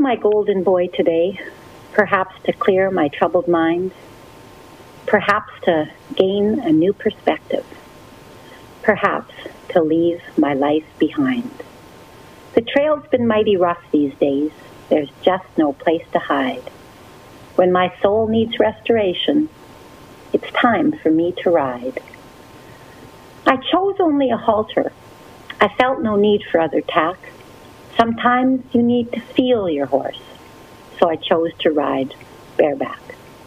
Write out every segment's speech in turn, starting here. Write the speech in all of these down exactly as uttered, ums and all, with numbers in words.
my golden boy today, perhaps to clear my troubled mind, perhaps to gain a new perspective, perhaps to leave my life behind. The trail's been mighty rough these days. There's just no place to hide. When my soul needs restoration, it's time for me to ride. I chose only a halter. I felt no need for other tack. Sometimes you need to feel your horse, so I chose to ride bareback.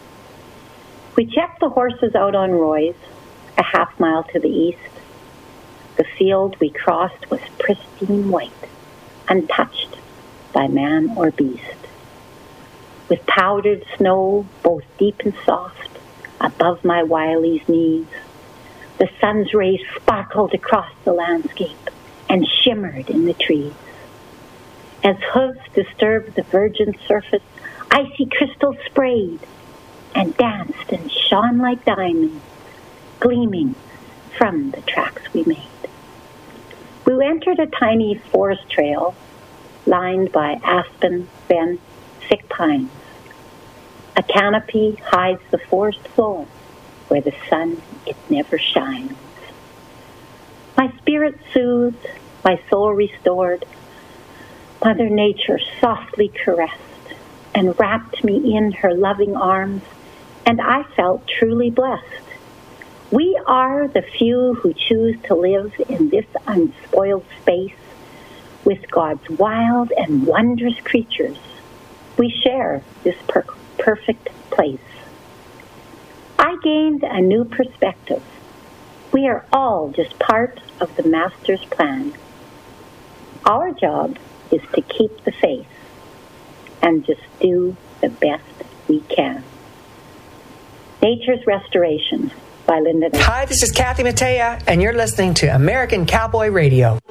We checked the horses out on Roy's, a half mile to the east. The field we crossed was pristine white, untouched by man or beast. With powdered snow, both deep and soft, above my Wiley's knees, the sun's rays sparkled across the landscape and shimmered in the trees. As hooves disturbed the virgin surface, icy crystal sprayed and danced and shone like diamonds, gleaming from the tracks we made. We entered a tiny forest trail lined by aspen, bent, thick pines. A canopy hides the forest floor where the sun, it never shines. My spirit soothed, my soul restored. Mother Nature softly caressed and wrapped me in her loving arms, and I felt truly blessed. We are the few who choose to live in this unspoiled space with God's wild and wondrous creatures. We share this per- perfect place. I gained a new perspective. We are all just part of the Master's plan. Our job is to keep the faith and just do the best we can. Nature's Restoration by Linda. Hi, this is Kathy Mattea, and you're listening to American Cowboy Radio.